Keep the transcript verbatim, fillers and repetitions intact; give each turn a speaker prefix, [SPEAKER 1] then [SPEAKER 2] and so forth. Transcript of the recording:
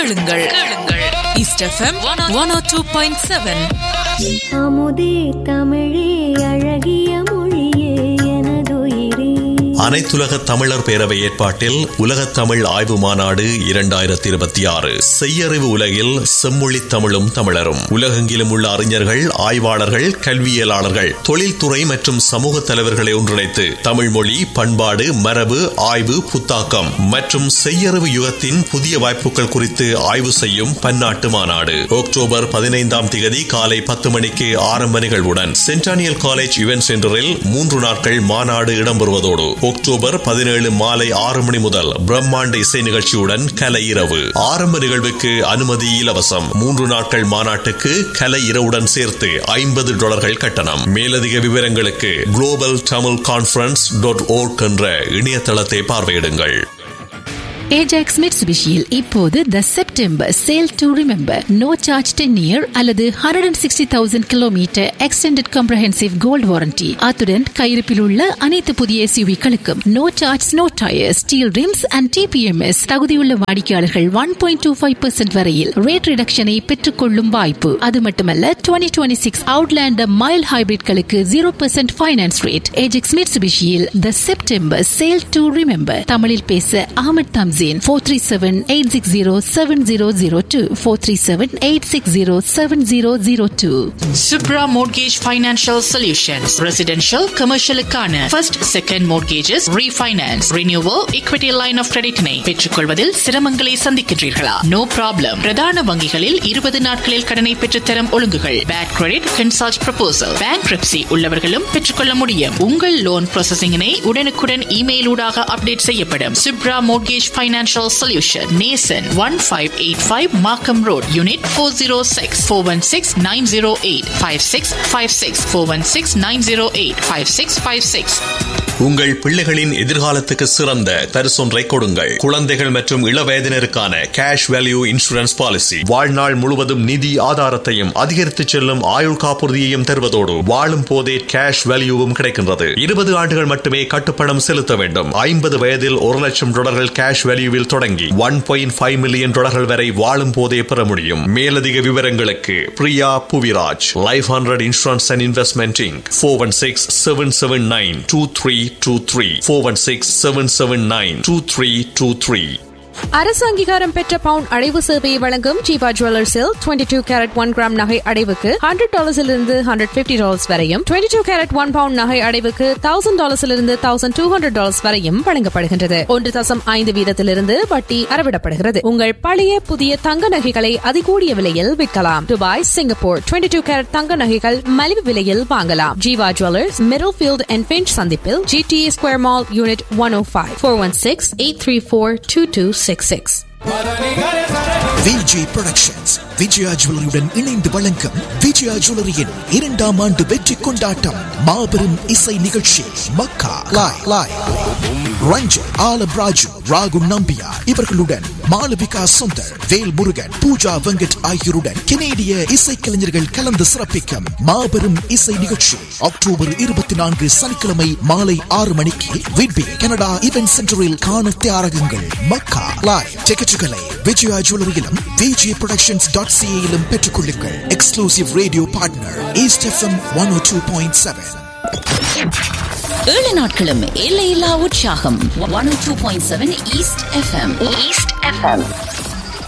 [SPEAKER 1] கேளுங்கள் கேளுங்கள் east FM one ஓ two point seven.
[SPEAKER 2] அமுதே தமிழே அழகிய மொழியே எனதுயிரே.
[SPEAKER 3] அனைத்துலக தமிழர் பேரவை ஏற்பாட்டில் உலகத் தமிழ் ஆய்வு மாநாடு இரண்டாயிரத்தி இருபத்தி ஆறு. செய்யறிவு உலகில் செம்மொழி தமிழும் தமிழரும். உலகெங்கிலும் உள்ள அறிஞர்கள், ஆய்வாளர்கள், கல்வியலாளர்கள், தொழில்துறை மற்றும் சமூக தலைவர்களை ஒன்றிணைத்து தமிழ் மொழி, பண்பாடு, மரபு, ஆய்வு, புத்தாக்கம் மற்றும் செய்யறிவு யுகத்தின் புதிய வாய்ப்புகள் குறித்து ஆய்வு செய்யும் பன்னாட்டு மாநாடு அக்டோபர் பதினைந்தாம் தேதி காலை பத்து மணிக்கு ஆரம்ப நிகழ்வுடன் சென்டானியல் காலேஜ் இவென்ட் சென்டரில் மூன்று நாட்கள் மாநாடு இடம்பெறுவதோடு அக்டோபர் பதினேழு மாலை ஆறு மணி முதல் பிரம்மாண்ட இசை நிகழ்ச்சியுடன் கலை இரவு. ஆரம்ப நிகழ்வுக்கு அனுமதி இலவசம். மூன்று நாட்கள் மாநாட்டுக்கு கலை இரவுடன் சேர்த்து ஐம்பது டாலர்கள் கட்டணம். மேலதிக விவரங்களுக்கு global Tamil conference dot work என்ற இணையதளத்தை பார்வையிடுங்கள்.
[SPEAKER 4] ஏஜாக்ஸ் மிட்சுபிஷியில் இப்போது த September sale to remember no charge ten year அல்லது hundred and sixty thousand kilometre extended comprehensive gold warranty. அத்துடன் கையிருப்பில் உள்ள அனைத்து புதிய எஸ்யூவிகளுக்கும் no charge no tyre steel rims and DBMS. தகுதியுள்ள வாடிக்கையாளர்கள் one point two five percent வரையில் ரேட் ரிடக்ஷனை பெற்றுக் கொள்ளும் வாய்ப்பு. அது மட்டுமல்ல twenty twenty six Outlander mile ஹைபிரிட்களுக்கு zero percent finance rate. Ajax மிட்சுபிஷியில் the September sale to remember. தமிழில் பேச Ahmed Thums four three seven, eight six zero, seven zero zero two four three seven, eight six zero, seven zero zero two.
[SPEAKER 5] Subra Mortgage Financial Solutions. Residential, commercial க்கான first, second mortgages, refinance, renewal, equity line of credit னை பெற்றுக்கொள்வதில் சிரமங்களை சந்திக்கின்றீர்களா? No problem. பிரதான வங்கிகளில் இருபது நாட்களில் கடனை பெற்றுத்தரும் ஒழுங்குகள். Bad credit, consult proposal. Bankruptcy உள்ளவர்களும் பெற்றுக்கொள்ள முடியும். உங்கள் லோன் ப்ராசஸிங்கினை உடனுக்குடன் இமெயில் ஊடாக அப்டேட் செய்யப்படும். Subra Mortgage Financial Solution. Nason one five eight five Markham Road, Unit four oh six, four one six, nine oh eight, five six five six, four one six, nine oh eight, five six five six.
[SPEAKER 3] உங்கள் பிள்ளைகளின் எதிர்காலத்துக்கு சிறந்த பரிசொன்றை கொடுங்கள். குழந்தைகள் மற்றும் இளவயதினருக்கான cash value insurance policy. வாழ்நாள் முழுவதும் நிதி ஆதாரத்தையும் அதிகரித்து செல்லும் ஆயுள் காப்புறுதியையும் தருவதோடு வாழும் போதே கேஷ் வேல்யூவும் கிடைக்கின்றது. இருபது ஆண்டுகள் மட்டுமே கட்டுப்பணம் செலுத்த வேண்டும். ஐம்பது வயதில் ஒரு லட்சம் டாலர்கள் கேஷ் வேல்யூவில் தொடங்கி ஒன் பாயிண்ட் ஃபைவ் மில்லியன் டாலர்கள் வரை வாழும் போதே பெற முடியும். மேலதிக விவரங்களுக்கு Priya Puviraj, life hundred insurance and investment Inc four one six, seven seven nine, two three two three four one six, seven seven nine, two three two three.
[SPEAKER 6] அரசு அங்கீகாரம் பெற்ற பவுன் அடைவு சேவையை வழங்கும் Jeeva ஜுவல்லர்ஸில் twenty two carat one gram நகை அடைவுக்கு hundred டாலர்ஸிலிருந்து hundred fifty dollars வரையும், twenty two carat one bound நகை அடைவுக்கு thousand டாலர்ஸிலிருந்து thousand two hundred dollars வரையும் வழங்கப்படுகின்றது. ஒன்று தசம் ஐந்து வீதத்திலிருந்து வட்டி அறவிடப்படுகிறது. உங்கள் பழைய புதிய தங்க நகைகளை அதிகூடிய விலையில் விற்கலாம். Dubai, Singapore twenty two carat தங்க நகைகள் மலிவு விலையில் வாங்கலாம். Jeeva jewellers, middle field and pinch சந்திப்பில், GTA square mall, unit one ஓ five, four one six, eight three four, two two six six.
[SPEAKER 7] Vijay productions Vijaya ஜுவல்லரியுடன் இணைந்து வழங்கும் விஜயா ஜுவல்லரியின் இரண்டாம் ஆண்டு வெற்றி கொண்டாட்டம் மாபெரும் இசை நிகழ்ச்சி மக்கா லைவ் லைவ். ரஞ்சன், ஆலம் ராஜு, ராகு நம்பியா இவர்களுடன் மாளவிகா சுந்தர், வேல் முருகன், பூஜா வெங்கட் ஆகியோருடன் கெனேடிய இசைக்கலைஞர்கள் கலந்து சிறப்பிக்கும் மாபெரும் இசை நிகழ்ச்சி அக்டோபர் இருபத்தி நான்கு சனிக்கிழமை மாலை ஆறு மணிக்கு விட்பி கனடா இவென்ட் சென்டரில் காண தயாராகுங்கள். மக்கா லைவ் டிக்கெட்டுகளை விஜயா ஜுவல்லரியிலும் விஜய் புரொடக்ஷன்ஸ் டாட் சிஏயிலும் பெற்றுக் கொள்ளுங்கள். Exclusive radio partner east FM one ஓ டூ பாயிண்ட் செவன்.
[SPEAKER 8] ஏழு நாட்களும் எல்லையில்லா உற்சாகம். ஒன் ஓ two point seven east FM. East FM.